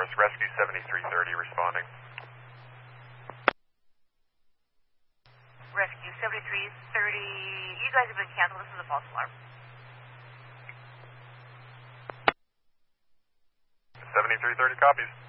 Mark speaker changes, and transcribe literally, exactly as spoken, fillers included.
Speaker 1: North, Rescue seventy-three thirty responding.
Speaker 2: Rescue seventy-three thirty, you guys have been canceled. This is a false alarm.
Speaker 1: seventy-three thirty copies.